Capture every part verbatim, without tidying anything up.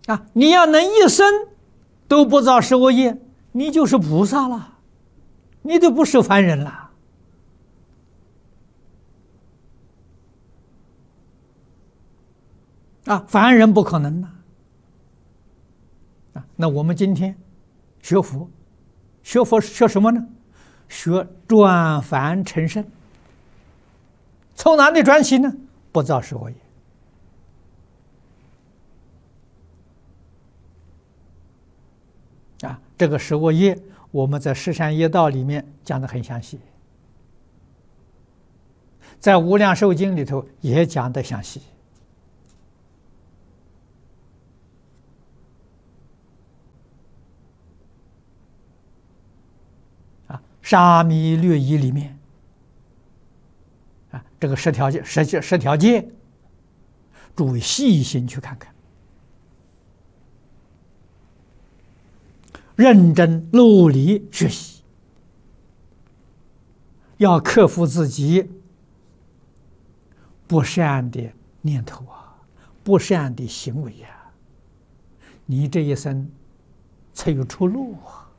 啊，你要能一生都不造十恶业，你就是菩萨了，你都不是凡人了。啊，凡人不可能呐。啊，那我们今天学佛，学佛学什么呢？学转凡成圣。从哪里转起呢？不造十恶业。啊，这个十恶业，我们在《十善业道》里面讲得很详细，在《无量寿经》里头也讲得详细。啊，沙弥律仪里面，啊，这个十条戒、十十条戒，诸位细心去看看。认真努力学习，要克服自己不善的念头啊，不善的行为啊，你这一生才有出路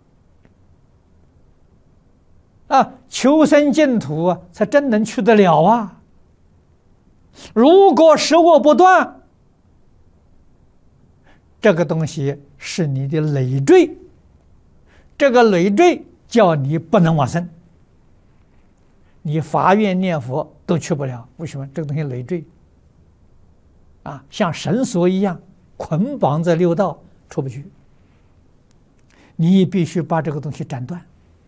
啊！啊，求生净土啊，才真能去得了啊！如果十恶不断，这个东西是你的累赘。这个累赘叫你不能往生，你发愿念佛都去不了。为什么？这个东西累赘啊，像绳索一样捆绑在六道，出不去。你必须把这个东西斩断。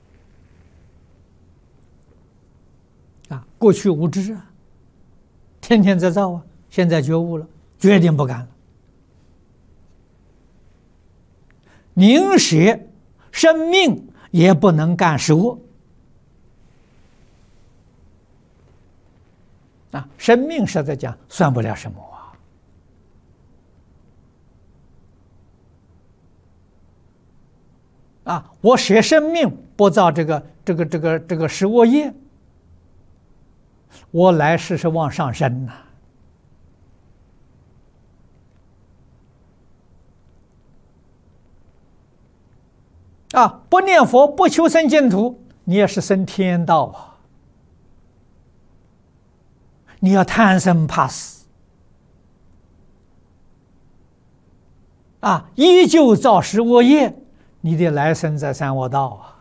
啊，过去无知啊，天天在造啊，现在觉悟了，决定不干了。宁舍生命也不能干十恶啊！生命实在讲算不了什么啊！啊，我舍生命不造这个这个这个这个十恶业，我来世是往上升呐。啊，不念佛，不求生净土，你也是生天道啊！你要贪生怕死啊，依旧造十恶业，你的来生在三恶道啊！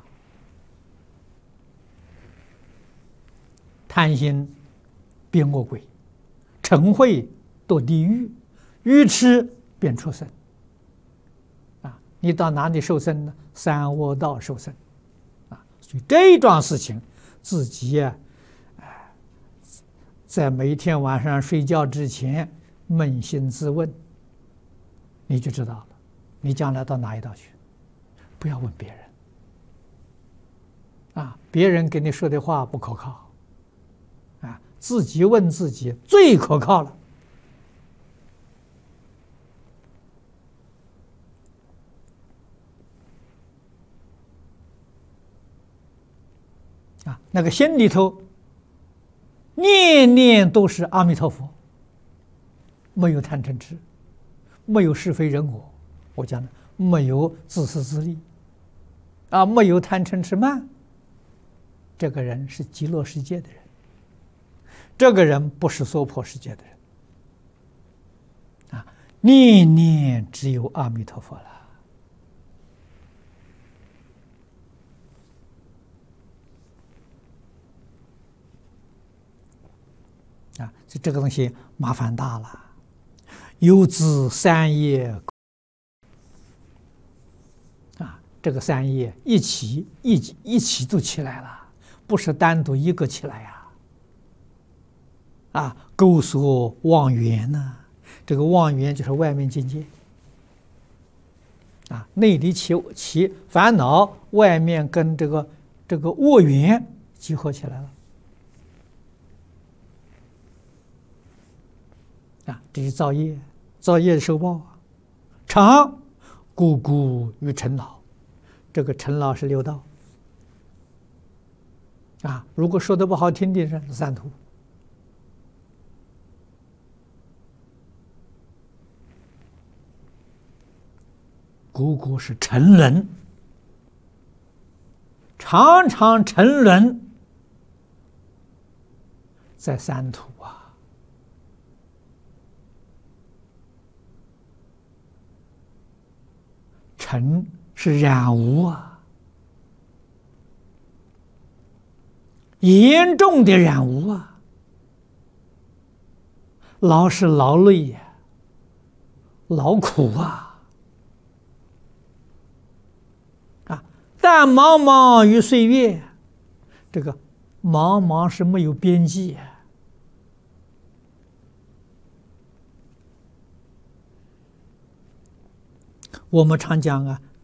贪心变恶鬼，嗔恚堕地狱，愚痴变畜生。你到哪里受生呢？三恶道受生，啊，所以这一桩事情，自己呀、啊，在每天晚上睡觉之前扪心自问，你就知道了，你将来到哪一道去？不要问别人，啊，别人给你说的话不可靠，啊，自己问自己最可靠了。啊，那个心里头念念都是阿弥陀佛，没有贪嗔痴，没有是非人我，我讲的没有自私自利，啊，没有贪嗔痴慢，这个人是极乐世界的人，这个人不是娑婆世界的人，啊，念念只有阿弥陀佛了。啊，这这个东西麻烦大了，有自三业啊，这个三业一起一一起都起来了，不是单独一个起来呀。啊，勾所妄缘呢，这个妄缘就是外面境界啊，内里起起烦恼，外面跟这个这个恶缘集合起来了。啊，这是造业，造业的受报啊。常故故于尘劳，这个尘劳是六道啊。如果说的不好听的是三途个个是沉沦，常常沉沦在三途啊！沉是染污啊，严重的染污啊！劳是劳累呀，劳苦啊！啊，但茫茫于岁月，这个茫茫是没有边际啊。我们常讲啊，